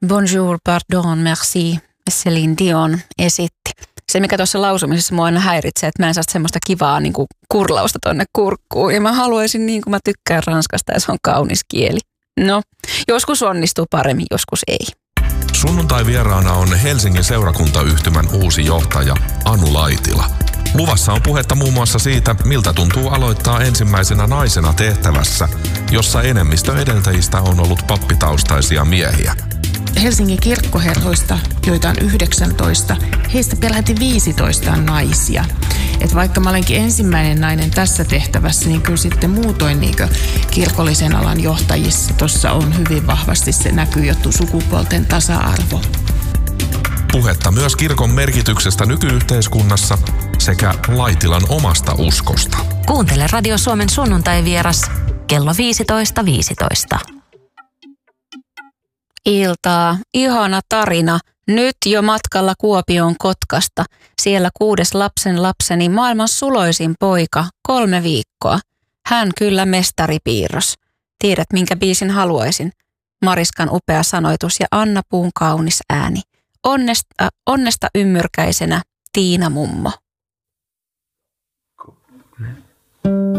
Bonjour, pardon, merci, Céline Dion esitti. Se, mikä tuossa lausumisessa mua aina häiritsee, että mä en saa semmoista kivaa niin kuin kurlausta tonne kurkkuun. Ja mä haluaisin niin kuin mä tykkään ranskasta ja se on kaunis kieli. No, joskus onnistuu paremmin, joskus ei. Sunnuntai vieraana on Helsingin seurakuntayhtymän uusi johtaja Anu Laitila. Luvassa on puhetta muun muassa siitä, miltä tuntuu aloittaa ensimmäisenä naisena tehtävässä, jossa enemmistö edeltäjistä on ollut pappitaustaisia miehiä. Helsingin kirkkoherroista, joita on 19, heistä peräti 15 on naisia. Et vaikka mä olenkin ensimmäinen nainen tässä tehtävässä, niin kyllä sitten muutoin niin kirkollisen alan johtajissa tuossa on hyvin vahvasti se näkyjuttu sukupuolten tasa-arvo. Puhetta myös kirkon merkityksestä nykyyhteiskunnassa sekä Laitilan omasta uskosta. Kuuntele Radio Suomen sunnuntai-vieras kello 15.15. Iltaa. Ihana tarina. Nyt jo matkalla Kuopion Kotkasta. Siellä 6. lapseni, maailman suloisin poika, 3 viikkoa. Hän kyllä mestaripiirros. Tiedät, minkä biisin haluaisin. Mariskan upea sanoitus ja Anna Puun kaunis ääni. Onnesta ymmyrkäisenä Tiina mummo.